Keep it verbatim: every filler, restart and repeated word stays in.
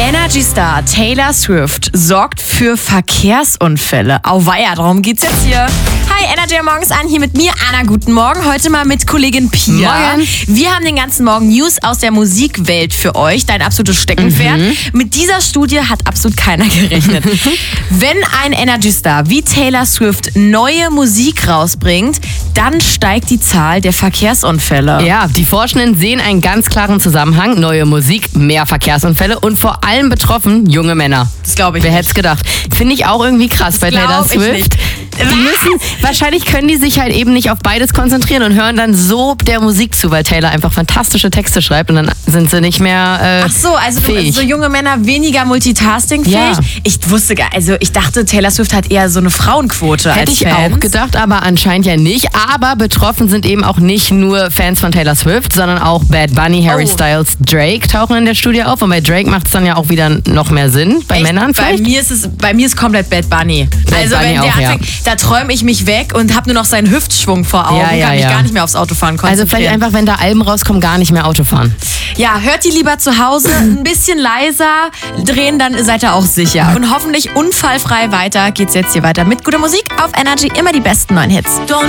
Energy Star Taylor Swift sorgt für Verkehrsunfälle. Auweia, darum geht's jetzt hier. Hi, Energy morgens an, hier mit mir, Anna. Guten Morgen. Heute mal mit Kollegin Pia. Morgen. Wir haben den ganzen Morgen News aus der Musikwelt für euch. Dein absolutes Steckenpferd. Mhm. Mit dieser Studie hat absolut keiner gerechnet. Wenn ein Energy Star wie Taylor Swift neue Musik rausbringt, dann steigt die Zahl der Verkehrsunfälle. Ja, die Forschenden sehen einen ganz klaren Zusammenhang. Neue Musik, mehr Verkehrsunfälle und vor allem betroffen junge Männer. Das glaube ich Wer nicht. hätte es gedacht? Finde ich auch irgendwie krass bei Taylor Glaub ich Swift. nicht. Die müssen, wahrscheinlich können die sich halt eben nicht auf beides konzentrieren und hören dann so der Musik zu, weil Taylor einfach fantastische Texte schreibt und dann sind sie nicht mehr äh, Ach so, also fähig. so junge Männer weniger multitaskingfähig. Ja. Ich wusste gar, also ich dachte, Taylor Swift hat eher so eine Frauenquote Hätte als ich Fans. auch gedacht, aber anscheinend ja nicht. Aber betroffen sind eben auch nicht nur Fans von Taylor Swift, sondern auch Bad Bunny, Harry Oh. Styles, Drake tauchen in der Studie auf. Und bei Drake macht es dann ja auch wieder noch mehr Sinn. Bei Echt? Männern bei vielleicht? mir ist es, bei mir ist komplett Bad Bunny. Bad also Bunny wenn der auch, ja. anfängt, da träume ich mich weg und habe nur noch seinen Hüftschwung vor Augen, Ja, ja, kann mich ja. gar nicht mehr aufs Autofahren konzentrieren. Also vielleicht einfach, wenn da Alben rauskommen, gar nicht mehr Auto fahren. Ja, hört die lieber zu Hause, ein bisschen leiser drehen, dann seid ihr auch sicher. Und hoffentlich unfallfrei weiter geht's jetzt hier weiter mit guter Musik auf Energy, immer die besten neuen Hits. Don't